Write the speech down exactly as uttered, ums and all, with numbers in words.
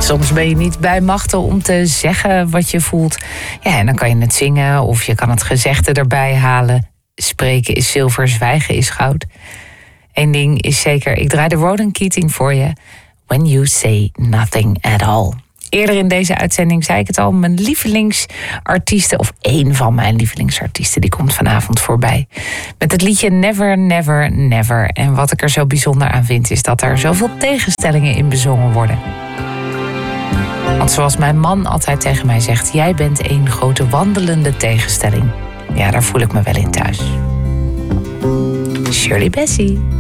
Soms ben je niet bij machten om te zeggen wat je voelt. Ja, en dan kan je het zingen of je kan het gezegde erbij halen. Spreken is zilver, zwijgen is goud. Eén ding is zeker, ik draai de Ronan Keating voor je. When you say nothing at all. Eerder in deze uitzending zei ik het al, mijn lievelingsartiesten, of één van mijn lievelingsartiesten, die komt vanavond voorbij. Met het liedje Never, Never, Never. En wat ik er zo bijzonder aan vind, is dat er zoveel tegenstellingen in bezongen worden. Want zoals mijn man altijd tegen mij zegt, jij bent één grote wandelende tegenstelling. Ja, daar voel ik me wel in thuis. Shirley Bassey.